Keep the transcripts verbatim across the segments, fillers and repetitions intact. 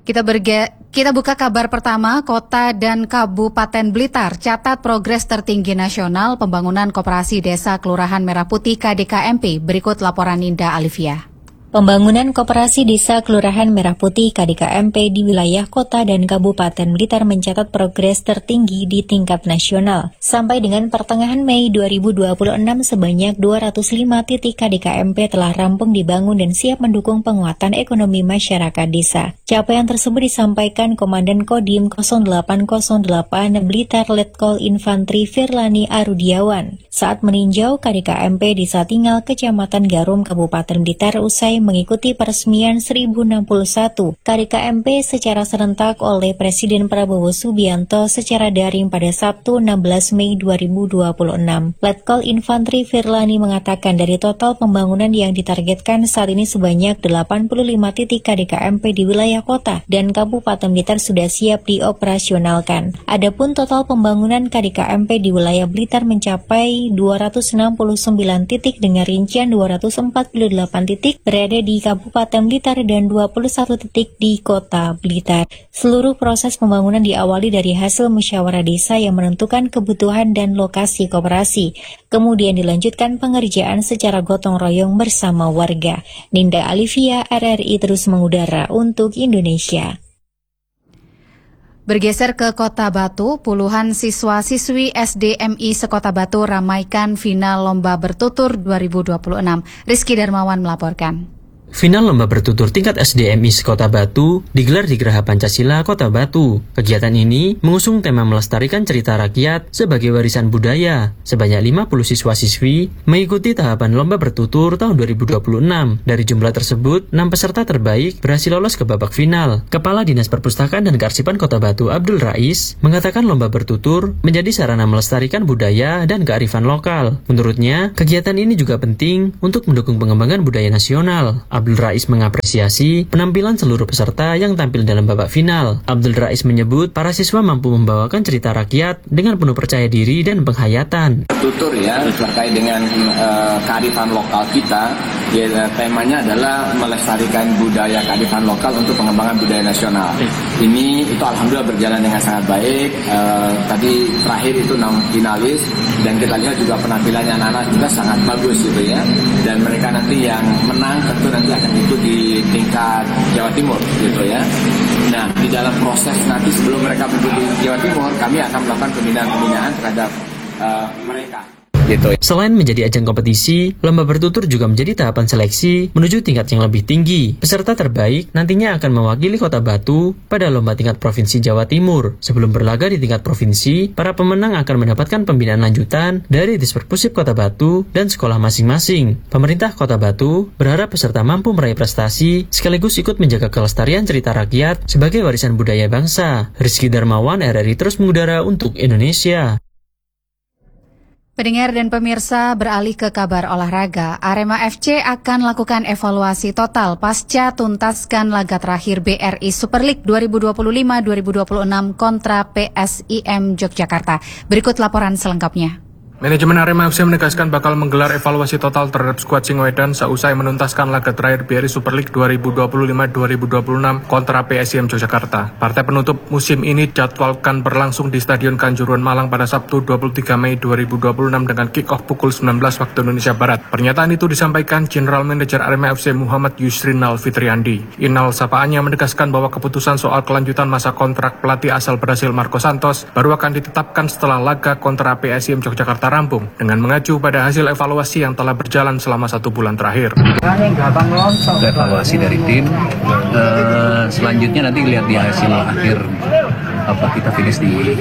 Kita berge, kita buka kabar pertama, Kota dan Kabupaten Blitar catat progres tertinggi nasional pembangunan koperasi desa Kelurahan Merah Putih K D K M P. Berikut laporan Ninda Alivia. Pembangunan koperasi desa Kelurahan Merah Putih K D K M P di wilayah kota dan Kabupaten Blitar mencatat progres tertinggi di tingkat nasional. Sampai dengan pertengahan Mei dua ribu dua puluh enam, sebanyak dua ratus lima titik K D K M P telah rampung dibangun dan siap mendukung penguatan ekonomi masyarakat desa. Capaian tersebut disampaikan Komandan Kodim nol delapan nol delapan Blitar Letkol Infantri Firlani Arudiawan saat meninjau K D K M P di Satingal, Kecamatan Garum, Kabupaten Blitar usai mengikuti peresmian seribu enam puluh satu K D K M P secara serentak oleh Presiden Prabowo Subianto secara daring pada Sabtu enam belas Mei dua ribu dua puluh enam. Letkol Infantri Firlani mengatakan dari total pembangunan yang ditargetkan saat ini sebanyak delapan puluh lima titik K D K M P di wilayah kota dan Kabupaten Blitar sudah siap dioperasionalkan. Adapun total pembangunan K D K M P di wilayah Blitar mencapai dua ratus enam puluh sembilan titik dengan rincian dua ratus empat puluh delapan titik berada di Kabupaten Blitar dan dua puluh satu titik di Kota Blitar. Seluruh proses pembangunan diawali dari hasil musyawarah desa yang menentukan kebutuhan dan lokasi koperasi. Kemudian dilanjutkan pengerjaan secara gotong royong bersama warga. Ninda Alivia, R R I terus mengudara untuk Indonesia. Bergeser ke Kota Batu, puluhan siswa-siswi S D M I Sekota Batu ramaikan final Lomba Bertutur dua ribu dua puluh enam. Rizky Darmawan melaporkan. Final Lomba Bertutur tingkat S D M I Sekota Batu digelar di Geraha Pancasila Kota Batu. Kegiatan ini mengusung tema melestarikan cerita rakyat sebagai warisan budaya. Sebanyak lima puluh siswa-siswi mengikuti tahapan Lomba Bertutur tahun dua ribu dua puluh enam. Dari jumlah tersebut, enam peserta terbaik berhasil lolos ke babak final. Kepala Dinas Perpustakaan dan Kearsipan Kota Batu Abdul Rais mengatakan Lomba Bertutur menjadi sarana melestarikan budaya dan kearifan lokal. Menurutnya, kegiatan ini juga penting untuk mendukung pengembangan budaya nasional. Abdul Rais mengapresiasi penampilan seluruh peserta yang tampil dalam babak final. Abdul Rais menyebut para siswa mampu membawakan cerita rakyat dengan penuh percaya diri dan penghayatan. Tutur ya terkait dengan uh, kearifan lokal kita, ya, temanya adalah melestarikan budaya kearifan lokal untuk pengembangan budaya nasional. Ini itu alhamdulillah berjalan dengan sangat baik. Uh, tadi terakhir itu enam finalis dan kita lihat juga penampilannya anak-anak juga sangat bagus gitu ya. Dan mereka nanti yang menang tentu nanti akan ikut di tingkat Jawa Timur gitu ya. Nah, di dalam proses nanti sebelum mereka mengikuti Jawa Timur, kami akan melakukan pembinaan-pembinaan terhadap uh, mereka. Gitu. Selain menjadi ajang kompetisi, Lomba Bertutur juga menjadi tahapan seleksi menuju tingkat yang lebih tinggi. Peserta terbaik nantinya akan mewakili Kota Batu pada Lomba tingkat Provinsi Jawa Timur. Sebelum berlaga di tingkat provinsi, para pemenang akan mendapatkan pembinaan lanjutan dari Disperpusip Kota Batu dan sekolah masing-masing. Pemerintah Kota Batu berharap peserta mampu meraih prestasi sekaligus ikut menjaga kelestarian cerita rakyat sebagai warisan budaya bangsa. Rizky Darmawan, R R I terus mengudara untuk Indonesia. Pendengar dan pemirsa, beralih ke kabar olahraga. Arema F C akan lakukan evaluasi total pasca tuntaskan laga terakhir B R I Super League dua ribu dua puluh lima dua ribu dua puluh enam kontra P S I M Yogyakarta. Berikut laporan selengkapnya. Manajemen Arema F C menegaskan bakal menggelar evaluasi total terhadap skuad Singoedan seusai menuntaskan laga terakhir B R I Super League dua ribu dua puluh lima dua ribu dua puluh enam kontra P S I M Yogyakarta. Partai penutup musim ini dijadwalkan berlangsung di Stadion Kanjuruhan Malang pada Sabtu dua puluh tiga Mei dua ribu dua puluh enam dengan kick-off pukul sembilan belas waktu Indonesia Barat. Pernyataan itu disampaikan General Manager Arema F C Muhammad Yusrinal Fitriandi. Inal sapaannya menegaskan bahwa keputusan soal kelanjutan masa kontrak pelatih asal Brasil Marco Santos baru akan ditetapkan setelah laga kontra P S I M Yogyakarta rampung dengan mengacu pada hasil evaluasi yang telah berjalan selama satu bulan terakhir. Evaluasi dari tim, uh, selanjutnya nanti lihat di hasil akhir apa kita finish di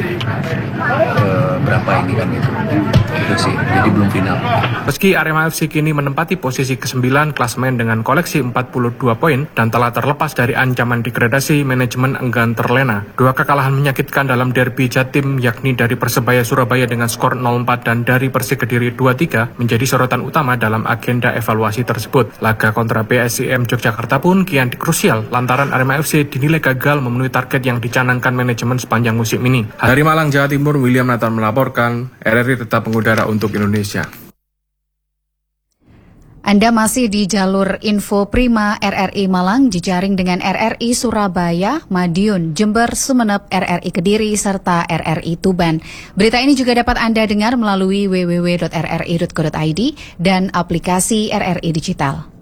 uh, berapa ini kan itu. Itu sih, jadi belum final. Meski Arema F C kini menempati posisi kesembilan klasemen dengan koleksi empat puluh dua poin dan telah terlepas dari ancaman degradasi, manajemen enggan terlena. Dua kekalahan menyakitkan dalam derby Jatim yakni dari Persebaya Surabaya dengan skor nol empat dan dari Persik Kediri dua tiga menjadi sorotan utama dalam agenda evaluasi tersebut. Laga kontra P S I M Yogyakarta pun kian krusial lantaran Arema F C dinilai gagal memenuhi target yang dicanangkan manajemen sepanjang musim ini. Dari Malang, Jawa Timur, William Nathan melaporkan, R R I tetap mengudara untuk Indonesia. Anda masih di jalur Info Prima R R I Malang, jejaring dengan R R I Surabaya, Madiun, Jember, Sumeneb, R R I Kediri, serta R R I Tuban. Berita ini juga dapat Anda dengar melalui w w w titik r r i titik co titik i d dan aplikasi R R I Digital.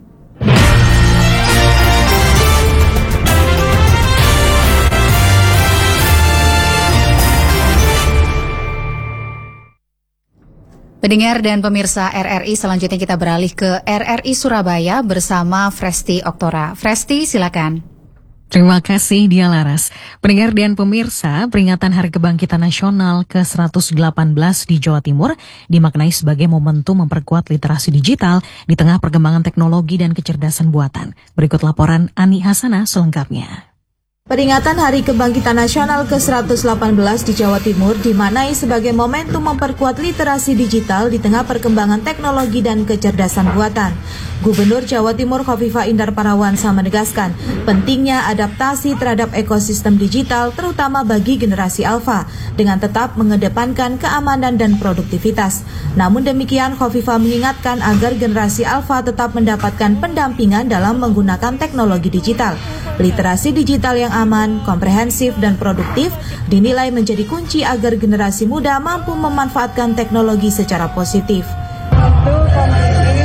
Pendengar dan pemirsa R R I, selanjutnya kita beralih ke R R I Surabaya bersama Fresti Oktora. Fresti, silakan. Terima kasih, Dia Laras. Pendengar dan pemirsa, peringatan Hari Kebangkitan Nasional ke seratus delapan belas di Jawa Timur dimaknai sebagai momentum memperkuat literasi digital di tengah perkembangan teknologi dan kecerdasan buatan. Berikut laporan Ani Hasana selengkapnya. Peringatan Hari Kebangkitan Nasional ke seratus delapan belas di Jawa Timur dimaknai sebagai momentum memperkuat literasi digital di tengah perkembangan teknologi dan kecerdasan buatan. Gubernur Jawa Timur Khofifah Indar Parawansa menegaskan pentingnya adaptasi terhadap ekosistem digital terutama bagi generasi alfa dengan tetap mengedepankan keamanan dan produktivitas. Namun demikian, Khofifah mengingatkan agar generasi alfa tetap mendapatkan pendampingan dalam menggunakan teknologi digital. Literasi digital yang aman, komprehensif, dan produktif dinilai menjadi kunci agar generasi muda mampu memanfaatkan teknologi secara positif. Itu komisi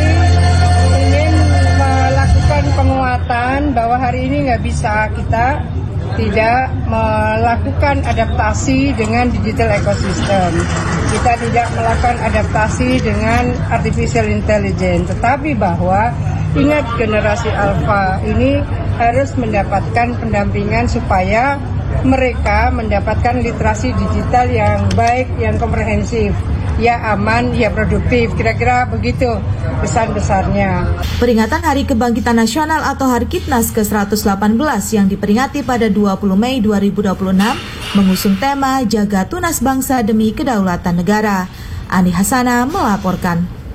ingin melakukan penguatan bahwa hari ini nggak bisa kita tidak melakukan adaptasi dengan digital ecosystem. Kita tidak melakukan adaptasi dengan artificial intelligence, tetapi bahwa ingat generasi alfa ini harus mendapatkan pendampingan supaya mereka mendapatkan literasi digital yang baik, yang komprehensif, ya aman, ya produktif. Kira-kira begitu pesan-besarnya. Peringatan Hari Kebangkitan Nasional atau Harkitnas ke seratus delapan belas yang diperingati pada dua puluh Mei dua ribu dua puluh enam mengusung tema Jaga Tunas Bangsa Demi Kedaulatan Negara. Ani Hasana melaporkan.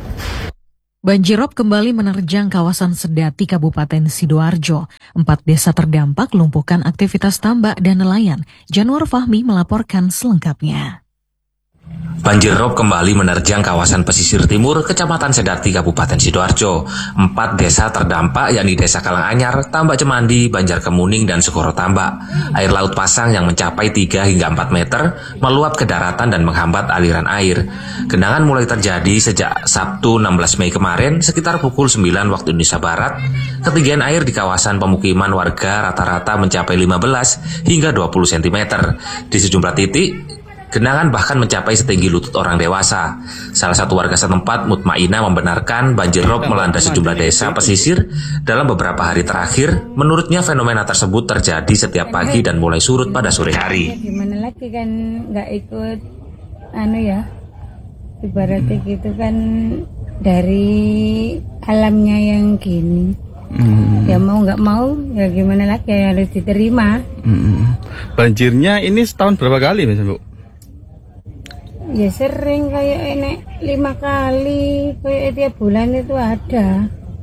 Banjirop kembali menerjang kawasan Sedati, Kabupaten Sidoarjo. Empat desa terdampak lumpuhkan aktivitas tambak dan nelayan. Januar Fahmi melaporkan selengkapnya. Banjir rob kembali menerjang kawasan pesisir timur Kecamatan Sedati, Kabupaten Sidoarjo. Empat desa terdampak yakni Desa Kalanganyar, Tambak Cemandi, Banjar Kemuning, dan Sukoro Tambak. Air laut pasang yang mencapai tiga hingga empat meter meluap ke daratan dan menghambat aliran air. Genangan mulai terjadi sejak Sabtu enam belas Mei kemarin sekitar pukul sembilan waktu Indonesia Barat. Ketinggian air di kawasan pemukiman warga rata-rata mencapai lima belas hingga dua puluh sentimeter. Di sejumlah titik, genangan bahkan mencapai setinggi lutut orang dewasa. Salah satu warga setempat, Mutmainah, membenarkan banjir rob melanda sejumlah desa pesisir dalam beberapa hari terakhir. Menurutnya fenomena tersebut terjadi setiap pagi dan mulai surut pada sore hari. Gimana lagi kan nggak ikut, anu ya, ibaratnya gitu kan dari alamnya yang gini. Hmm. Ya mau nggak mau, ya gimana lagi, ya harus diterima. Hmm. Banjirnya ini setahun berapa kali, Mas Bu? Ya sering, kayak ini lima kali, kayak tiap bulan itu ada.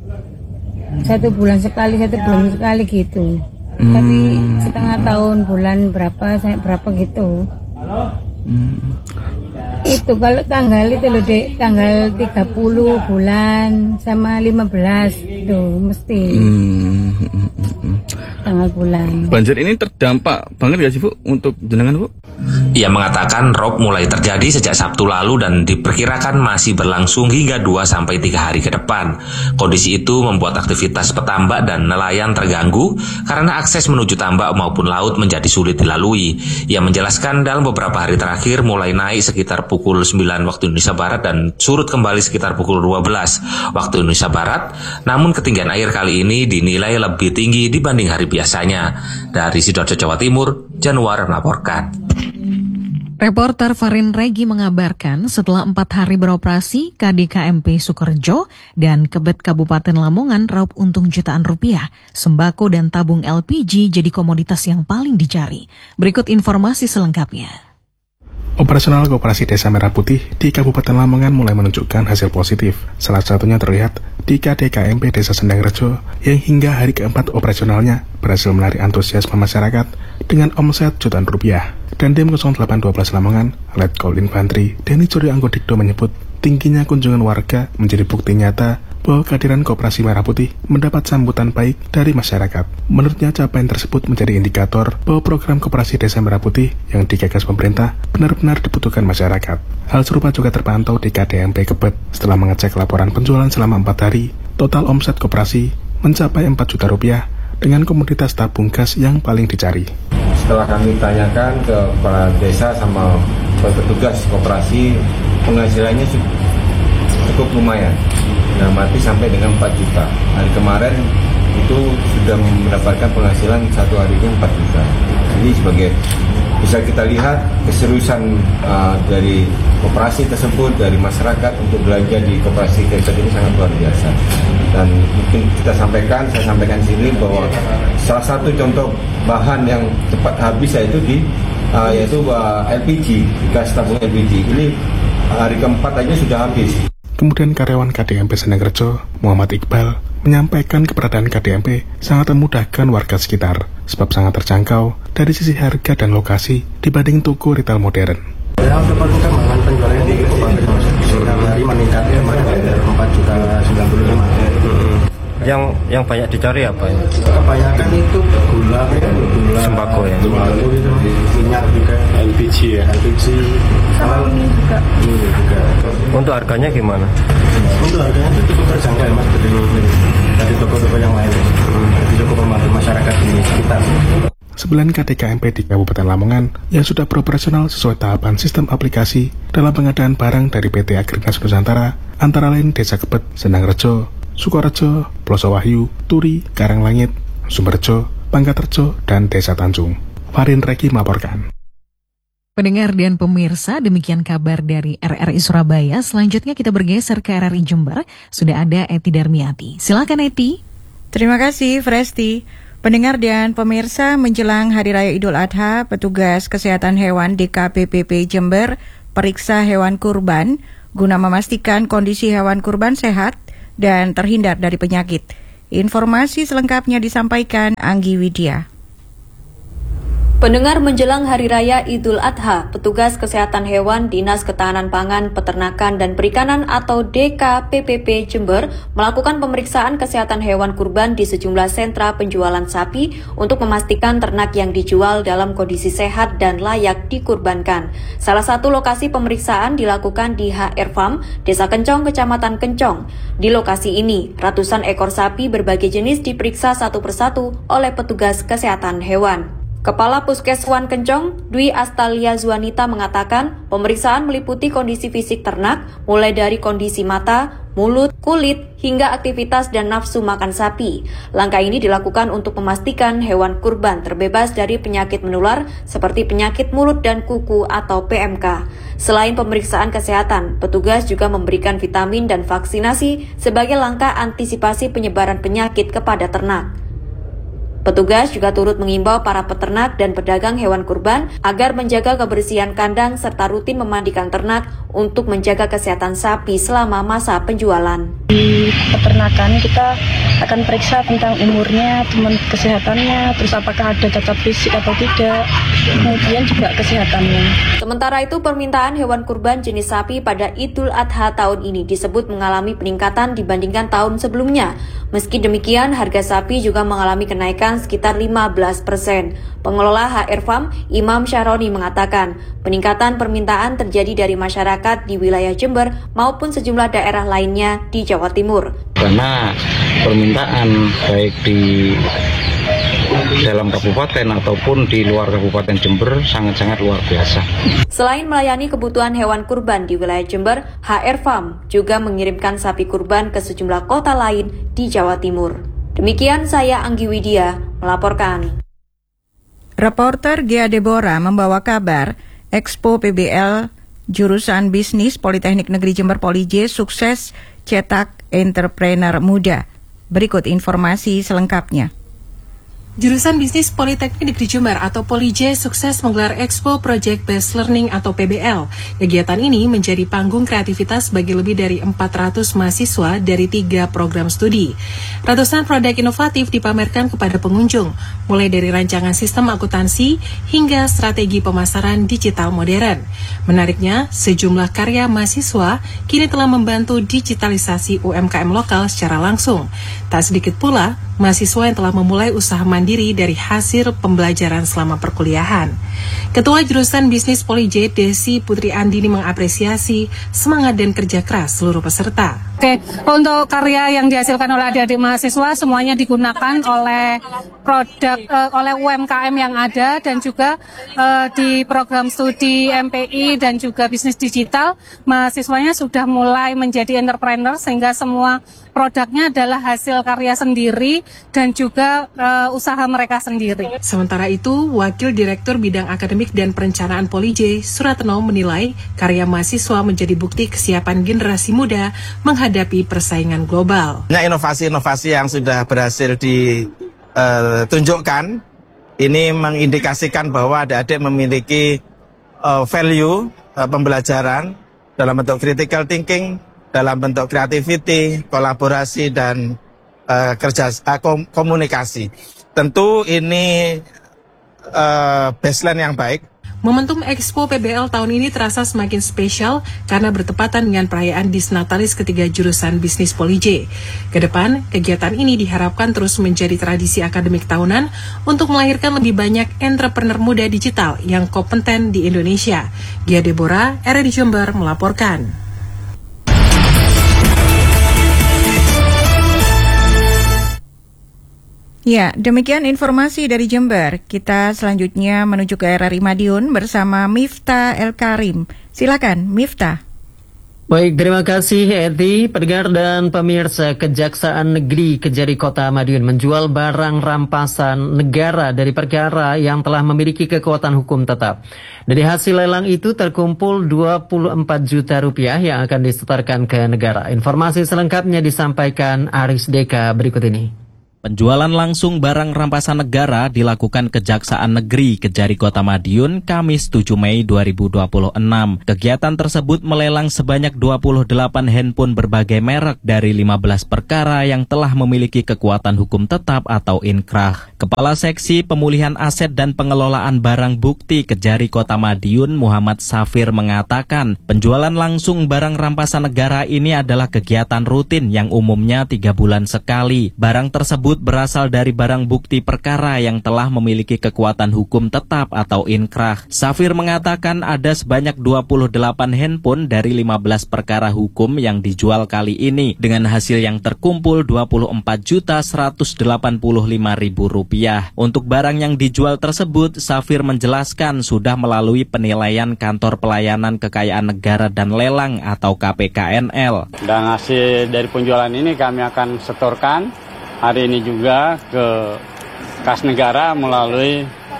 Satu bulan sekali, satu bulan sekali gitu. Hmm. Tapi setengah tahun, bulan berapa, saya berapa gitu. Hmm. Itu kalau tanggal itu loh dek, tanggal tiga puluh bulan sama lima belas itu mesti. Hmm. Tanggal bulan. Banjir ini terdampak banget gak sih Bu untuk jenengan Bu? Ia mengatakan rob mulai terjadi sejak Sabtu lalu dan diperkirakan masih berlangsung hingga dua sampai tiga hari ke depan. Kondisi itu membuat aktivitas petambak dan nelayan terganggu karena akses menuju tambak maupun laut menjadi sulit dilalui. Ia menjelaskan dalam beberapa hari terakhir mulai naik sekitar pukul sembilan waktu Indonesia Barat dan surut kembali sekitar pukul dua belas waktu Indonesia Barat. Namun ketinggian air kali ini dinilai lebih tinggi dibanding hari biasanya. Dari Sidoarjo, Jawa Timur, Januar melaporkan. Reporter Farin Regi mengabarkan setelah empat hari beroperasi, K D K M P Sukorejo dan Kebet Kabupaten Lamongan raup untung jutaan rupiah. Sembako dan tabung L P G jadi komoditas yang paling dicari. Berikut informasi selengkapnya. Operasional Koperasi Desa Merah Putih di Kabupaten Lamongan mulai menunjukkan hasil positif. Salah satunya terlihat di K D K M P Desa Sendangrejo yang hingga hari keempat operasionalnya berhasil menarik antusiasme masyarakat dengan omset jutaan rupiah. Dan Tim nol delapan satu dua Lamongan, Letkol Infantri Denny Suryo Anggodikdo menyebut tingginya kunjungan warga menjadi bukti nyata bahwa kehadiran Koperasi Merah Putih mendapat sambutan baik dari masyarakat. Menurutnya, capaian tersebut menjadi indikator bahwa program Koperasi Desa Merah Putih yang digagas pemerintah benar-benar dibutuhkan masyarakat. Hal serupa juga terpantau di K D M P Kebet. Setelah mengecek laporan penjualan selama empat hari, total omset koperasi mencapai empat juta rupiah dengan komoditas tabung gas yang paling dicari. Setelah kami tanyakan ke kepala desa sama petugas koperasi, penghasilannya cukup lumayan. Nah, mati sampai dengan empat juta. Hari kemarin itu sudah mendapatkan penghasilan satu harinya empat juta. Jadi sebagai bisa kita lihat keseriusan uh, dari koperasi tersebut, dari masyarakat untuk belanja di koperasi Kebet ini sangat luar biasa. Dan mungkin kita sampaikan, saya sampaikan di sini bahwa salah satu contoh bahan yang cepat habis yaitu di uh, yaitu uh, L P G, gas tabung L P G. Ini hari keempat aja sudah habis. Kemudian karyawan K D M P Sendangrejo, Muhammad Iqbal, menyampaikan keberadaan K D M P sangat memudahkan warga sekitar, sebab sangat terjangkau dari sisi harga dan lokasi dibanding toko retail modern. Ya, untuk perkembangan penjualan di Kabupaten hari meningkat kemarin dari empat juta sembilan puluh lima. Yang yang banyak dicari apa ya? Kebanyakan itu gula, gula, sembako ya. Lalu itu minyak juga, L P G ya, L P G. Sama ini juga. Ini juga. Untuk harganya gimana? Untuk harganya itu cukup terjangkau ya mas dari dari toko-toko yang lain. Jadi cukup membantu masyarakat di sekitar. Sembilan K D K M P di Kabupaten Lamongan yang sudah beroperasional sesuai tahapan sistem aplikasi dalam pengadaan barang dari P T Agrinas Nusantara, antara lain Desa Kebet, Sendangrejo, Sukorejo, Plosowahyu, Turi, Karanglangit, Sumberjo, Pangkaterjo, dan Desa Tanjung. Farin Reki melaporkan. Pendengar dan pemirsa, demikian kabar dari R R I Surabaya. Selanjutnya kita bergeser ke R R I Jember. Sudah ada Eti Darmiati. Silakan Eti. Terima kasih Fresti. Pendengar dan pemirsa, menjelang Hari Raya Idul Adha, petugas kesehatan hewan D K P P P Jember periksa hewan kurban guna memastikan kondisi hewan kurban sehat dan terhindar dari penyakit. Informasi selengkapnya disampaikan Anggi Widya. Pendengar, menjelang Hari Raya Idul Adha, petugas kesehatan hewan Dinas Ketahanan Pangan, Peternakan dan Perikanan atau D K P P P Jember melakukan pemeriksaan kesehatan hewan kurban di sejumlah sentra penjualan sapi untuk memastikan ternak yang dijual dalam kondisi sehat dan layak dikurbankan. Salah satu lokasi pemeriksaan dilakukan di H R Farm, Desa Kencong, Kecamatan Kencong. Di lokasi ini, ratusan ekor sapi berbagai jenis diperiksa satu persatu oleh petugas kesehatan hewan. Kepala Puskeswan Kencong, Dwi Astalia Zuanita mengatakan pemeriksaan meliputi kondisi fisik ternak, mulai dari kondisi mata, mulut, kulit, hingga aktivitas dan nafsu makan sapi. Langkah ini dilakukan untuk memastikan hewan kurban terbebas dari penyakit menular seperti penyakit mulut dan kuku atau P M K. Selain pemeriksaan kesehatan, petugas juga memberikan vitamin dan vaksinasi sebagai langkah antisipasi penyebaran penyakit kepada ternak. Petugas juga turut mengimbau para peternak dan pedagang hewan kurban agar menjaga kebersihan kandang serta rutin memandikan ternak untuk menjaga kesehatan sapi selama masa penjualan. Di peternakan kita akan periksa tentang umurnya, teman kesehatannya, terus apakah ada cacat fisik atau tidak, kemudian juga kesehatannya. Sementara itu, permintaan hewan kurban jenis sapi pada Idul Adha tahun ini disebut mengalami peningkatan dibandingkan tahun sebelumnya. Meski demikian, harga sapi juga mengalami kenaikan sekitar lima belas persen. Pengelola H R Farm, Imam Syaroni mengatakan, peningkatan permintaan terjadi dari masyarakat di wilayah Jember maupun sejumlah daerah lainnya di Jawa Timur. Karena permintaan baik di dalam kabupaten ataupun di luar kabupaten Jember sangat-sangat luar biasa. Selain melayani kebutuhan hewan kurban di wilayah Jember, H R Farm juga mengirimkan sapi kurban ke sejumlah kota lain di Jawa Timur. Demikian saya Anggi Widya melaporkan. Reporter Gia Deborah membawa kabar Expo P B L jurusan bisnis Politeknik Negeri Jember Polije sukses cetak entrepreneur muda. Berikut informasi selengkapnya. Jurusan Bisnis Politeknik Negeri Jember atau Polije sukses menggelar Expo Project Based Learning atau P B L. Kegiatan ini menjadi panggung kreativitas bagi lebih dari empat ratus mahasiswa dari tiga program studi. Ratusan produk inovatif dipamerkan kepada pengunjung, mulai dari rancangan sistem akuntansi hingga strategi pemasaran digital modern. Menariknya, sejumlah karya mahasiswa kini telah membantu digitalisasi U M K M lokal secara langsung. Tak sedikit pula mahasiswa yang telah memulai usaha mandiri dari hasil pembelajaran selama perkuliahan. Ketua Jurusan Bisnis Polije Desi Putri Andini mengapresiasi semangat dan kerja keras seluruh peserta. Oke, untuk karya yang dihasilkan oleh adik-adik mahasiswa semuanya digunakan oleh produk uh, oleh U M K M yang ada dan juga uh, di program studi M P I dan juga bisnis digital mahasiswanya sudah mulai menjadi entrepreneur sehingga semua produknya adalah hasil karya sendiri dan juga uh, usaha mereka sendiri. Sementara itu, Wakil Direktur Bidang Akademik dan Perencanaan Polije, Suratno menilai karya mahasiswa menjadi bukti kesiapan generasi muda menghadapi persaingan global. Banyak inovasi-inovasi yang sudah berhasil ditunjukkan, uh, ini mengindikasikan bahwa adik-adik memiliki uh, value uh, pembelajaran dalam bentuk critical thinking, dalam bentuk creativity, kolaborasi, dan uh, kerja uh, komunikasi. Tentu ini uh, baseline yang baik. Momentum Expo P B L tahun ini terasa semakin spesial karena bertepatan dengan perayaan Disnatalis ketiga jurusan Bisnis Polije. Kedepan, kegiatan ini diharapkan terus menjadi tradisi akademik tahunan untuk melahirkan lebih banyak entrepreneur muda digital yang kompeten di Indonesia. Gia Deborah, R R I Jember melaporkan. Ya, demikian informasi dari Jember. Kita selanjutnya menuju ke R R I Madiun bersama Miftah El Karim. Silakan, Miftah. Baik, terima kasih Eti. Pendengar dan pemirsa, Kejaksaan Negeri Kejari Kota Madiun menjual barang rampasan negara dari perkara yang telah memiliki kekuatan hukum tetap. Dari hasil lelang itu terkumpul dua puluh empat juta rupiah yang akan disetorkan ke negara. Informasi selengkapnya disampaikan Aris Deka berikut ini. Penjualan langsung barang rampasan negara dilakukan Kejaksaan Negeri Kejari Kota Madiun Kamis tujuh Mei dua ribu dua puluh enam. Kegiatan tersebut melelang sebanyak dua puluh delapan handphone berbagai merek dari lima belas perkara yang telah memiliki kekuatan hukum tetap atau inkrah. Kepala Seksi Pemulihan Aset dan Pengelolaan Barang Bukti Kejari Kota Madiun Muhammad Safir mengatakan, penjualan langsung barang rampasan negara ini adalah kegiatan rutin yang umumnya tiga bulan sekali. Barang tersebut berasal dari barang bukti perkara yang telah memiliki kekuatan hukum tetap atau inkrah. Safir mengatakan ada sebanyak dua puluh delapan handphone dari lima belas perkara hukum yang dijual kali ini dengan hasil yang terkumpul dua puluh empat juta seratus delapan puluh lima ribu rupiah. Untuk barang yang dijual tersebut, Safir menjelaskan sudah melalui penilaian Kantor Pelayanan Kekayaan Negara dan Lelang atau K P K N L. Dan hasil dari penjualan ini kami akan setorkan hari ini juga ke kas negara melalui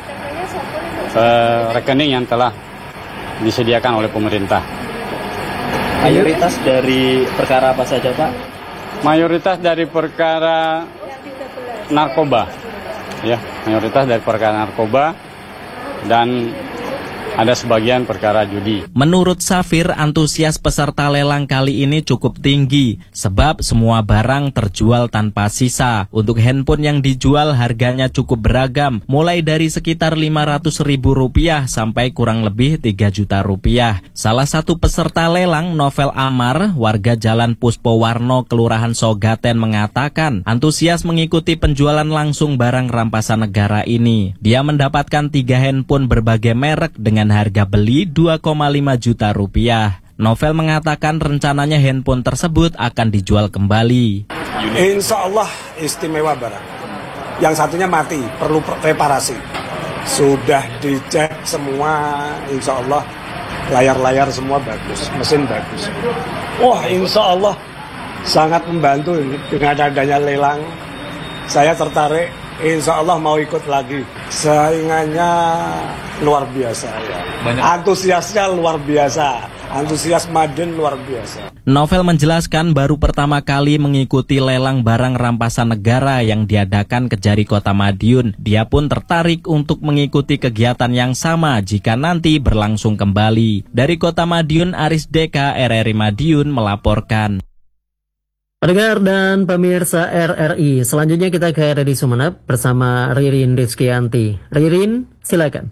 uh, rekening yang telah disediakan oleh pemerintah. Mayoritas dari perkara apa saja, Pak? Mayoritas dari perkara narkoba, ya, mayoritas dari perkara narkoba dan ada sebagian perkara judi. Menurut Safir, antusias peserta lelang kali ini cukup tinggi sebab semua barang terjual tanpa sisa. Untuk handphone yang dijual harganya cukup beragam, mulai dari sekitar lima ratus ribu rupiah sampai kurang lebih tiga juta rupiah. Salah satu peserta lelang, Novel Amar, warga Jalan Puspowarno, Kelurahan Sogaten, mengatakan antusias mengikuti penjualan langsung barang rampasan negara ini. Dia mendapatkan tiga handphone berbagai merek dengan harga beli dua koma lima juta rupiah. Novel mengatakan rencananya handphone tersebut akan dijual kembali. Insya Allah istimewa barang. Yang satunya mati, perlu reparasi. Sudah dicek semua, insya Allah layar-layar semua bagus, mesin bagus. Wah, insya Allah sangat membantu dengan adanya lelang. Saya tertarik. Insya Allah mau ikut lagi. Saingannya luar biasa ya. Banyak. Antusiasnya luar biasa. antusias Madin luar biasa. Novel menjelaskan baru pertama kali mengikuti lelang barang rampasan negara yang diadakan Kejari Kota Madiun. Dia pun tertarik untuk mengikuti kegiatan yang sama jika nanti berlangsung kembali. Dari Kota Madiun, Aris Deka, R R I Madiun melaporkan. Pendengar dan pemirsa R R I, selanjutnya kita ke R R I Sumeneb bersama Ririn Rizkyanti. Ririn, silakan.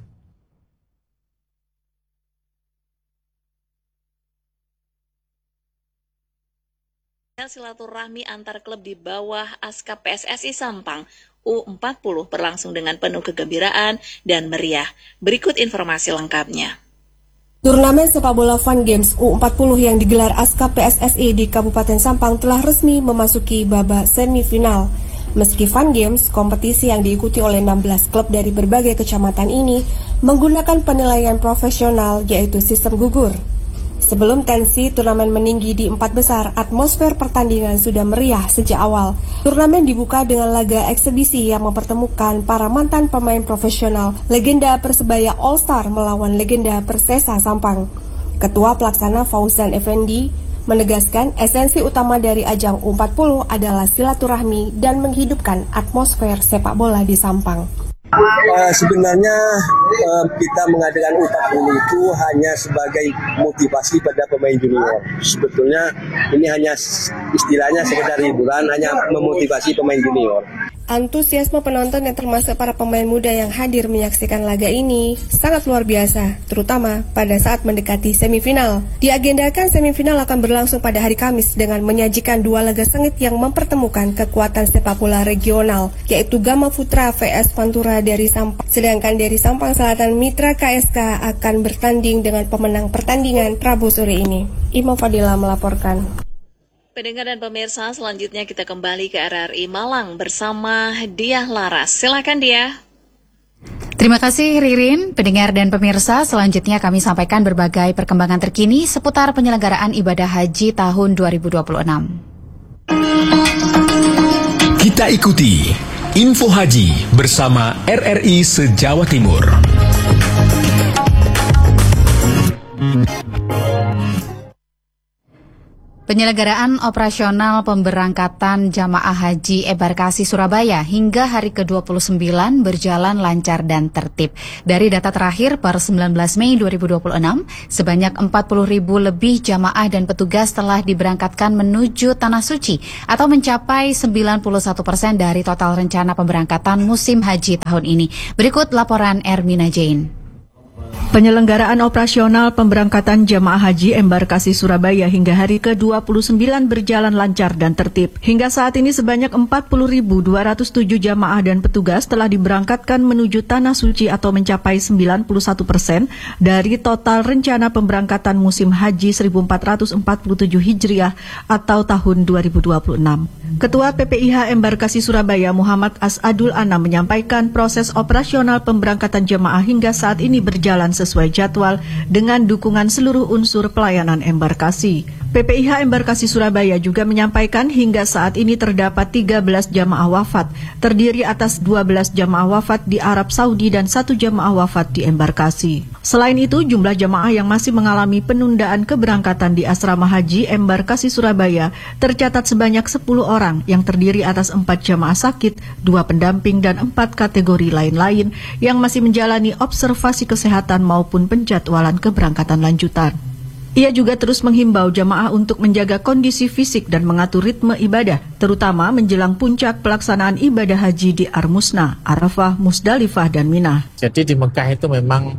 Silaturahmi antar klub di bawah Aska P S S I Sampang U empat puluh berlangsung dengan penuh kegembiraan dan meriah. Berikut informasi lengkapnya. Turnamen sepak bola Fun Games U empat puluh yang digelar Aska P S S I di Kabupaten Sampang telah resmi memasuki babak semifinal. Meski Fun Games, kompetisi yang diikuti oleh enam belas klub dari berbagai kecamatan ini menggunakan penilaian profesional yaitu sistem gugur. Sebelum tensi turnamen meninggi di empat besar, atmosfer pertandingan sudah meriah sejak awal. Turnamen dibuka dengan laga eksebisi yang mempertemukan para mantan pemain profesional, legenda Persebaya All Star melawan legenda Persesa Sampang. Ketua Pelaksana Fauzan Effendi menegaskan esensi utama dari ajang U empat puluh adalah silaturahmi dan menghidupkan atmosfer sepak bola di Sampang. Uh, sebenarnya uh, kita mengadakan U empat puluh itu hanya sebagai motivasi pada pemain junior. Sebetulnya ini hanya istilahnya sekedar hiburan, hanya memotivasi pemain junior. Antusiasme penonton yang termasuk para pemain muda yang hadir menyaksikan laga ini sangat luar biasa, terutama pada saat mendekati semifinal. Diagendakan semifinal akan berlangsung pada hari Kamis dengan menyajikan dua laga sengit yang mempertemukan kekuatan sepak bola regional, yaitu Gama Putra vs Pantura dari Sampang. Sedangkan dari Sampang Selatan, Mitra K S K akan bertanding dengan pemenang pertandingan Rabu sore ini. Imam Fadila melaporkan. Pendengar dan pemirsa, selanjutnya kita kembali ke R R I Malang bersama Diah Laras. Silakan Diah. Terima kasih Ririn. Pendengar dan pemirsa, selanjutnya kami sampaikan berbagai perkembangan terkini seputar penyelenggaraan ibadah haji tahun dua ribu dua puluh enam. Kita ikuti Info Haji bersama R R I se-Jawa Timur. Penyelenggaraan operasional pemberangkatan jamaah haji embarkasi Surabaya hingga hari ke dua puluh sembilan berjalan lancar dan tertib. Dari data terakhir per sembilan belas Mei dua ribu dua puluh enam, sebanyak empat puluh ribu lebih jamaah dan petugas telah diberangkatkan menuju Tanah Suci atau mencapai sembilan puluh satu persen dari total rencana pemberangkatan musim haji tahun ini. Berikut laporan Ermina Jain. Penyelenggaraan operasional pemberangkatan jamaah haji embarkasi Surabaya hingga hari ke dua puluh sembilan berjalan lancar dan tertib. Hingga saat ini sebanyak empat puluh ribu dua ratus tujuh jamaah dan petugas telah diberangkatkan menuju Tanah Suci atau mencapai sembilan puluh satu persen dari total rencana pemberangkatan musim haji seribu empat ratus empat puluh tujuh Hijriah atau tahun dua ribu dua puluh enam. Ketua P P I H Embarkasi Surabaya Muhammad As'adul Anam menyampaikan proses operasional pemberangkatan jemaah hingga saat ini berjalan sesuai jadwal dengan dukungan seluruh unsur pelayanan embarkasi. P P I H Embarkasi Surabaya juga menyampaikan hingga saat ini terdapat tiga belas jamaah wafat, terdiri atas dua belas jamaah wafat di Arab Saudi dan satu jamaah wafat di embarkasi. Selain itu, jumlah jamaah yang masih mengalami penundaan keberangkatan di Asrama Haji Embarkasi Surabaya tercatat sebanyak sepuluh orang yang terdiri atas empat jamaah sakit, dua pendamping dan empat kategori lain-lain yang masih menjalani observasi kesehatan maupun penjadwalan keberangkatan lanjutan. Ia juga terus menghimbau jamaah untuk menjaga kondisi fisik dan mengatur ritme ibadah, terutama menjelang puncak pelaksanaan ibadah haji di Armusna, Arafah, Musdalifah, dan Mina. Jadi di Mekah itu memang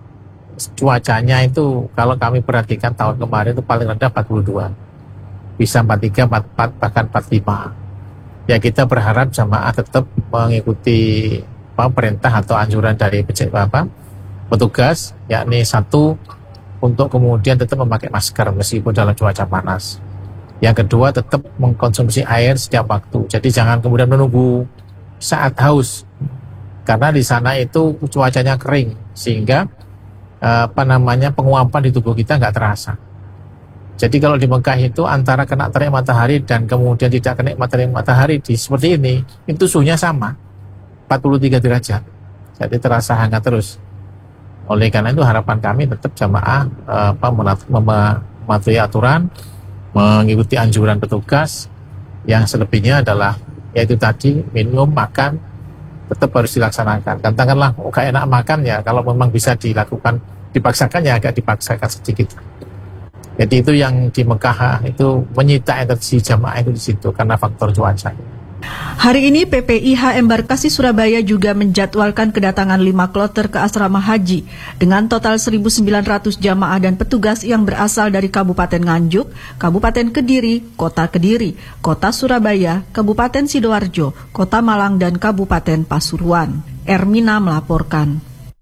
cuacanya itu kalau kami perhatikan tahun kemarin itu paling rendah empat puluh dua. Bisa empat puluh tiga, empat puluh empat, bahkan empat puluh lima. Ya kita berharap jamaah tetap mengikuti apa, perintah atau anjuran dari apa, petugas, yakni satu, untuk kemudian tetap memakai masker meskipun dalam cuaca panas. Yang kedua, tetap mengkonsumsi air setiap waktu. Jadi jangan kemudian menunggu saat haus, karena di sana itu cuacanya kering sehingga apa namanya penguapan di tubuh kita nggak terasa. Jadi kalau di Mekah itu antara kena terik matahari dan kemudian tidak kena terik matahari di seperti ini, itu suhunya sama, empat puluh tiga derajat. Jadi terasa hangat terus. Oleh karena itu harapan kami tetap jamaah eh, apa, mematuhi aturan, mengikuti anjuran petugas. Yang selebihnya adalah yaitu tadi minum, makan tetap harus dilaksanakan. Katakanlah oh, gak enak makan ya, kalau memang bisa dilakukan, dipaksakan ya agak dipaksakan sedikit. Jadi itu yang di Mekah itu menyita energi jamaah itu di situ karena faktor cuaca. Hari ini P P I H Embarkasi Surabaya juga menjadwalkan kedatangan lima kloter ke asrama haji dengan total seribu sembilan ratus jamaah dan petugas yang berasal dari Kabupaten Nganjuk, Kabupaten Kediri, Kota Kediri, Kota Surabaya, Kabupaten Sidoarjo, Kota Malang, dan Kabupaten Pasuruan. Ermina melaporkan.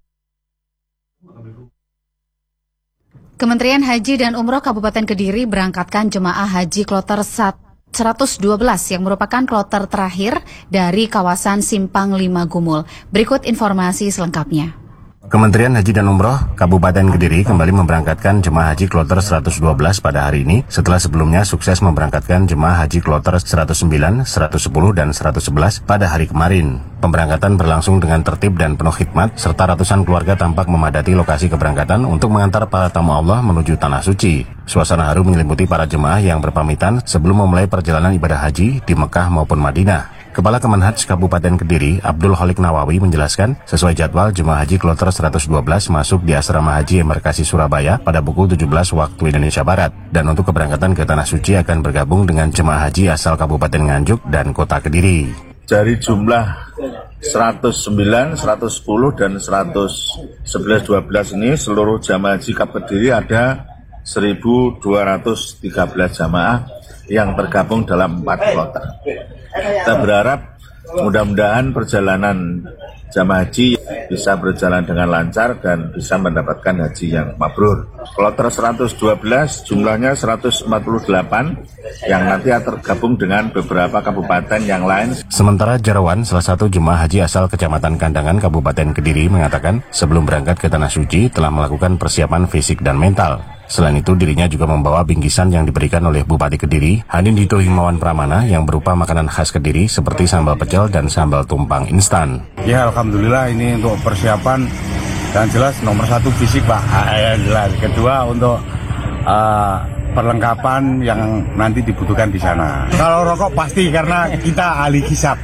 Kementerian Haji dan Umroh Kabupaten Kediri berangkatkan jemaah haji kloter seratus dua belas yang merupakan kloter terakhir dari kawasan Simpang lima Gumul. Berikut informasi selengkapnya. Kementerian Haji dan Umroh Kabupaten Kediri kembali memberangkatkan jemaah haji kloter seratus dua belas pada hari ini setelah sebelumnya sukses memberangkatkan jemaah haji kloter seratus sembilan, seratus sepuluh, dan seratus sebelas pada hari kemarin. Pemberangkatan berlangsung dengan tertib dan penuh khidmat serta ratusan keluarga tampak memadati lokasi keberangkatan untuk mengantar para tamu Allah menuju Tanah Suci. Suasana haru menyelimuti para jemaah yang berpamitan sebelum memulai perjalanan ibadah haji di Mekah maupun Madinah. Kepala Kemenhaj Kabupaten Kediri, Abdul Khalik Nawawi menjelaskan, sesuai jadwal jemaah haji kloter seratus dua belas masuk di Asrama Haji Embarkasi Surabaya pada pukul tujuh belas waktu Indonesia Barat. Dan untuk keberangkatan ke Tanah Suci akan bergabung dengan jemaah haji asal Kabupaten Nganjuk dan Kota Kediri. Dari jumlah seratus sembilan, seratus sepuluh, dan seratus sebelas dua belas ini seluruh jamaah haji Kap Kediri ada seribu dua ratus tiga belas jamaah yang tergabung dalam empat kloter. Kita berharap mudah-mudahan perjalanan jamaah haji bisa berjalan dengan lancar dan bisa mendapatkan haji yang mabrur. Kloter seratus dua belas jumlahnya seratus empat puluh delapan yang nanti tergabung dengan beberapa kabupaten yang lain. Sementara Jarawan, salah satu jemaah haji asal Kecamatan Kandangan Kabupaten Kediri mengatakan sebelum berangkat ke Tanah Suci telah melakukan persiapan fisik dan mental. Selain itu, dirinya juga membawa bingkisan yang diberikan oleh Bupati Kediri, Hanindito Himawan Pramana, yang berupa makanan khas Kediri seperti sambal pecel dan sambal tumpang instan. Ya, alhamdulillah ini untuk persiapan dan jelas nomor satu fisik, Pak. Ya, jelas. Kedua untuk uh, perlengkapan yang nanti dibutuhkan di sana. Kalau rokok pasti karena kita ahli hisap.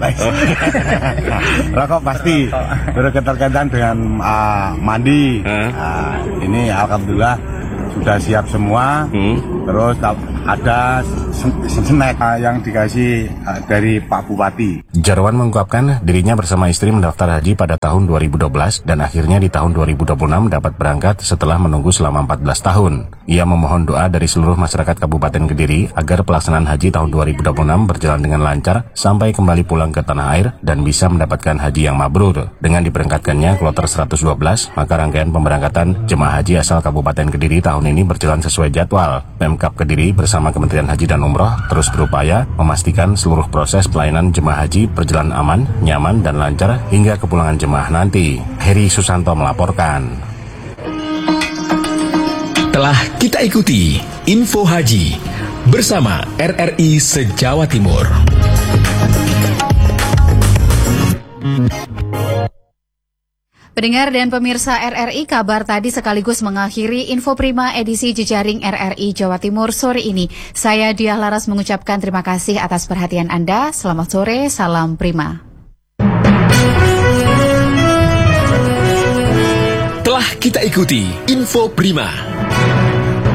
Rokok pasti berkaitan dengan uh, mandi. Uh, ini alhamdulillah sudah siap semua, hmm. Terus ada snack yang dikasih dari Pak Bupati. Jarwan mengungkapkan dirinya bersama istri mendaftar haji pada tahun dua ribu dua belas dan akhirnya di tahun dua ribu dua puluh enam dapat berangkat setelah menunggu selama empat belas tahun. Ia memohon doa dari seluruh masyarakat Kabupaten Kediri agar pelaksanaan haji tahun dua ribu dua puluh enam berjalan dengan lancar sampai kembali pulang ke tanah air dan bisa mendapatkan haji yang mabrur. Dengan diberangkatkannya kloter seratus dua belas, maka rangkaian pemberangkatan jemaah haji asal Kabupaten Kediri tahun ini berjalan sesuai jadwal. Pemkab Kediri bersama Kementerian Haji dan Umroh terus berupaya memastikan seluruh proses pelayanan jemaah haji berjalan aman, nyaman, dan lancar hingga kepulangan jemaah nanti. Heri Susanto melaporkan. Telah kita ikuti Info Haji bersama R R I se-Jawa Timur. Pendengar dan pemirsa R R I, kabar tadi sekaligus mengakhiri Info Prima edisi Jejaring R R I Jawa Timur sore ini. Saya Diah Laras mengucapkan terima kasih atas perhatian Anda. Selamat sore, salam Prima. Telah kita ikuti Info Prima,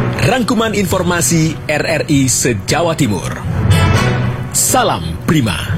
rangkuman informasi R R I se-Jawa Timur. Salam Prima.